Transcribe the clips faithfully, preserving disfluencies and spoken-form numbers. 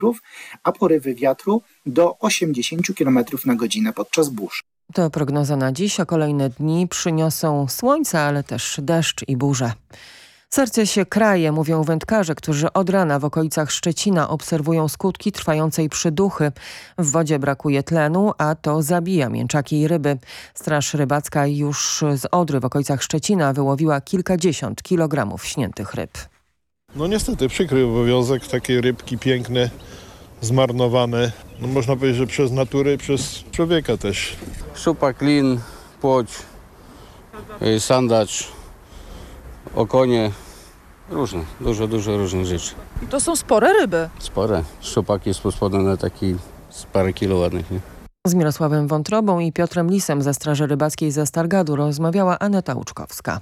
a porywy wiatru do osiemdziesiąt kilometrów na godzinę podczas burz. To prognoza na dziś, a kolejne dni przyniosą słońce, ale też deszcz i burze. Serce się kraje, mówią wędkarze, którzy od rana w okolicach Szczecina obserwują skutki trwającej przyduchy. W wodzie brakuje tlenu, a to zabija mięczaki i ryby. Straż rybacka już z Odry w okolicach Szczecina wyłowiła kilkadziesiąt kilogramów śniętych ryb. No niestety przykry obowiązek, takie rybki piękne, zmarnowane. No można powiedzieć, że przez naturę, przez człowieka też. Szczupak, lin, płoć, sandacz, okonie, różne, dużo, dużo różnych rzeczy. To są spore ryby. Spore. Szczupak jest pospodany taki z parę kilo ładnych, nie? Z Mirosławem Wątrobą i Piotrem Lisem ze Straży Rybackiej ze Stargardu rozmawiała Aneta Łuczkowska.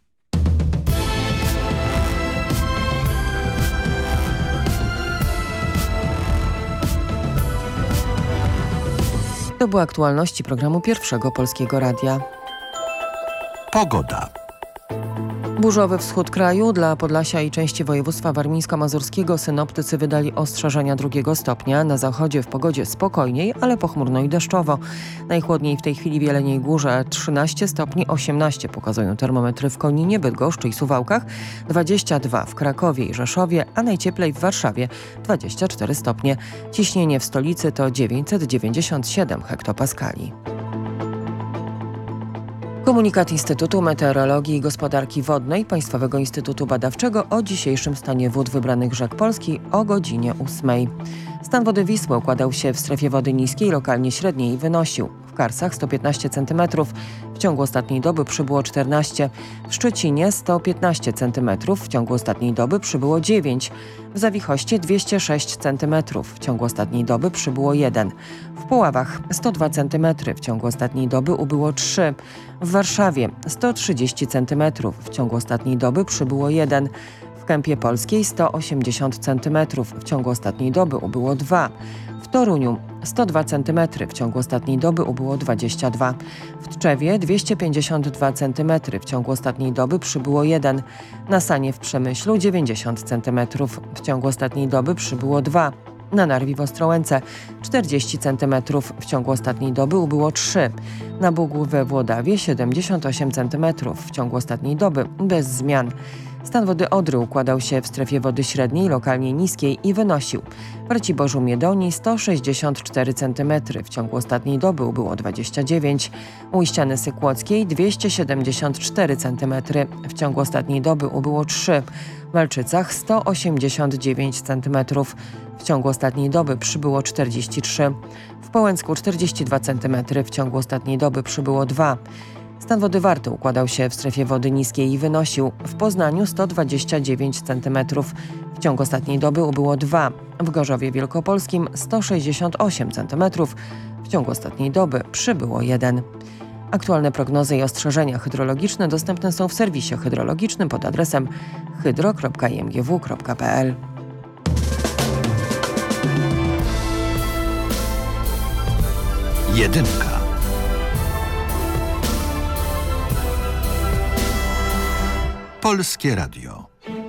To były aktualności programu Pierwszego Polskiego Radia. Pogoda. Burzowy wschód kraju dla Podlasia i części województwa warmińsko-mazurskiego synoptycy wydali ostrzeżenia drugiego stopnia. Na zachodzie w pogodzie spokojniej, ale pochmurno i deszczowo. Najchłodniej w tej chwili w Jeleniej Górze trzynaście stopni, osiemnaście pokazują termometry w Koninie, Bydgoszczy i Suwałkach, dwadzieścia dwa w Krakowie i Rzeszowie, a najcieplej w Warszawie dwadzieścia cztery stopnie. Ciśnienie w stolicy to dziewięćset dziewięćdziesiąt siedem hektopaskali. Komunikat Instytutu Meteorologii i Gospodarki Wodnej Państwowego Instytutu Badawczego o dzisiejszym stanie wód wybranych rzek Polski o godzinie ósmej. Stan wody Wisły układał się w strefie wody niskiej, lokalnie średniej i wynosił w Karsach sto piętnaście centymetrów, w ciągu ostatniej doby przybyło czternaście, w Szczecinie sto piętnaście centymetrów, w ciągu ostatniej doby przybyło dziewięć, w Zawichoście dwieście sześć centymetrów, w ciągu ostatniej doby przybyło jeden, w Puławach sto dwa centymetry, w ciągu ostatniej doby ubyło trzy, w Warszawie sto trzydzieści centymetrów, w ciągu ostatniej doby przybyło jeden, w Kępie Polskiej sto osiemdziesiąt centymetrów, w ciągu ostatniej doby ubyło dwa, w Toruniu sto dwa centymetry, w ciągu ostatniej doby ubyło dwadzieścia dwa, w Tczewie dwieście pięćdziesiąt dwa centymetry, w ciągu ostatniej doby przybyło jeden, na Sanie w Przemyślu dziewięćdziesiąt centymetrów, w ciągu ostatniej doby przybyło dwa, na Narwi w Ostrołęce czterdzieści centymetrów, w ciągu ostatniej doby ubyło trzy, na Bugu we Włodawie siedemdziesiąt osiem centymetrów, w ciągu ostatniej doby bez zmian. Stan wody Odry układał się w strefie wody średniej, lokalnie niskiej i wynosił w Raciborzu Miedonii sto sześćdziesiąt cztery centymetry, w ciągu ostatniej doby ubyło dwadzieścia dziewięć, u Iściany Sykłockiej dwieście siedemdziesiąt cztery centymetry, w ciągu ostatniej doby ubyło trzy, w Malczycach sto osiemdziesiąt dziewięć centymetrów, w ciągu ostatniej doby przybyło czterdzieści trzy, w Połęcku czterdzieści dwa centymetry, w ciągu ostatniej doby przybyło dwa. Stan wody Warty układał się w strefie wody niskiej i wynosił w Poznaniu sto dwadzieścia dziewięć centymetrów, w ciągu ostatniej doby ubyło dwa, w Gorzowie Wielkopolskim sto sześćdziesiąt osiem centymetrów, w ciągu ostatniej doby przybyło jeden. Aktualne prognozy i ostrzeżenia hydrologiczne dostępne są w serwisie hydrologicznym pod adresem hydro kropka i m g w kropka p l. Jedynka. Polskie Radio.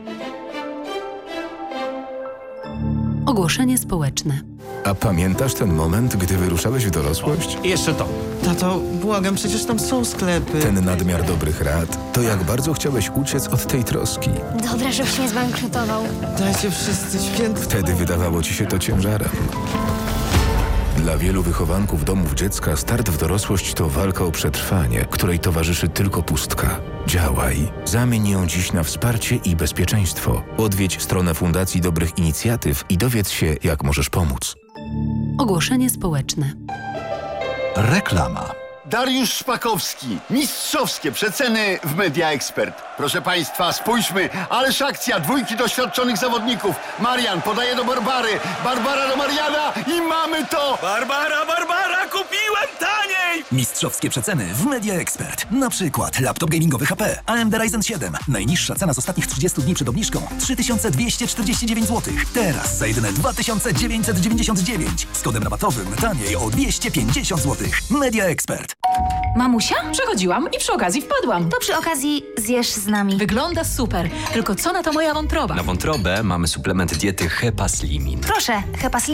Ogłoszenie społeczne. A pamiętasz ten moment, gdy wyruszałeś w dorosłość? Jeszcze to. Tato, błagam, przecież tam są sklepy. Ten nadmiar dobrych rad, to jak bardzo chciałeś uciec od tej troski. Dobra, żebyś nie zbankrutował. Dajcie wszyscy święt. Wtedy wydawało ci się to ciężarem. Dla wielu wychowanków domów dziecka start w dorosłość to walka o przetrwanie, której towarzyszy tylko pustka. Działaj. Zamień ją dziś na wsparcie i bezpieczeństwo. Odwiedź stronę Fundacji Dobrych Inicjatyw i dowiedz się, jak możesz pomóc. Ogłoszenie społeczne. Reklama. Dariusz Szpakowski. Mistrzowskie przeceny w Media Expert. Proszę Państwa, spójrzmy, ależ akcja, dwójki doświadczonych zawodników. Marian podaje do Barbary, Barbara do Mariana i mamy to! Barbara, Barbara, kupiłem taniej! Mistrzowskie przeceny w Media Expert. Na przykład laptop gamingowy H P A M D Ryzen siedem. Najniższa cena z ostatnich trzydziestu dni przed obniżką trzy tysiące dwieście czterdzieści dziewięć złotych. Teraz za jedyne dwa tysiące dziewięćset dziewięćdziesiąt dziewięć. Z kodem rabatowym taniej o dwieście pięćdziesiąt złotych. Media Expert. Mamusia? Przechodziłam i przy okazji wpadłam. To przy okazji zjesz z nami. Wygląda super. Tylko co na to moja wątroba? Na wątrobę mamy suplement diety Hepaslimin. Proszę, Hepaslimin